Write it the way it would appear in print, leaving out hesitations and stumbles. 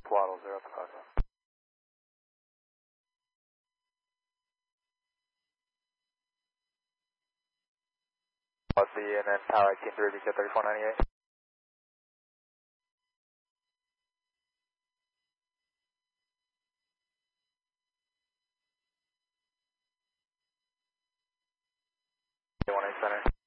Waddle 0 Plaza. And then power 18 3 3498. Center.